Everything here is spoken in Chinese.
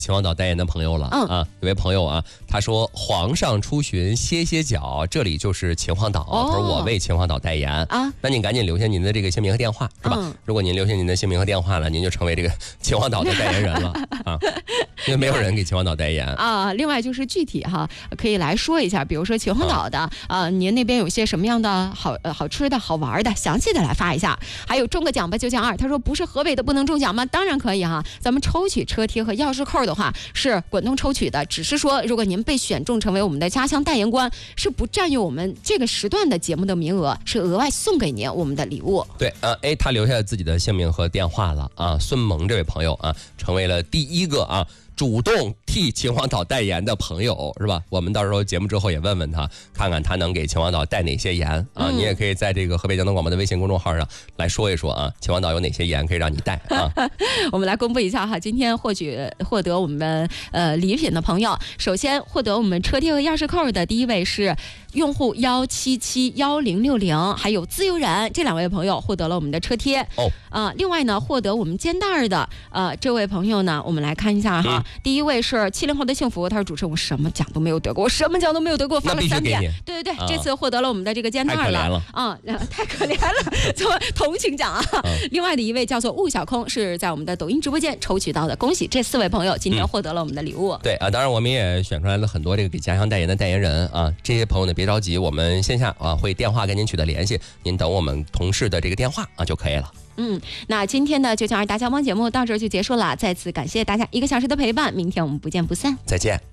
秦皇岛代言的朋友了。有位朋友啊，他说皇上出巡歇歇脚，这里就是秦皇岛，他说我为秦皇岛代言啊。那您赶紧留下您的这个姓名和电话，是吧？如果您留下您的姓名和电话了，您就成为这个秦皇岛的代言人了啊。因为没有人给秦皇岛代言啊。另外就是具体哈，可以来说一下，比如说秦皇岛的您那边有些什么样的好吃的好玩的，详细的来发一下。还有中个奖吧就奖2，他说不是河北的不能中奖吗？当然可以哈，咱们抽取车贴和钥匙扣的话是滚动抽取的，只是说如果您被选中成为我们的家乡代言官，是不占用我们这个时段的节目的名额，是额外送给您我们的礼物。 对他留下自己的姓名和电话了啊。孙萌这位朋友啊，成为了第一个主动替秦皇岛代言的朋友，是吧？我们到时候节目之后也问问他，看看他能给秦皇岛带哪些盐啊。你也可以在这个河北交通广播的微信公众号上来说一说啊，秦皇岛有哪些盐可以让你带啊。 我们来公布一下哈，今天获得我们礼品的朋友，首先获得我们车贴和钥匙扣的第一位是用户1771060，还有自由人，这2位朋友获得了我们的车贴另外呢，获得我们肩带的这位朋友呢，我们来看一下哈。第一位是70后的幸福，他说主持人我什么奖都没有得过，发了3遍。对，这次获得了我们的这个肩带了太可怜了，做同情奖啊。另外的一位叫做雾小空，是在我们的抖音直播间抽取到的，恭喜这4位朋友今天获得了我们的礼物。 对当然我们也选出来了很多这个给家乡代言的代言人啊，这些朋友呢别着急，我们线下会电话跟您取得联系，您等我们同事的这个电话就可以了。 那今天的992大家帮节目到这儿就结束了，再次感谢大家1个小时的陪伴，明天我们不见不散， 再见。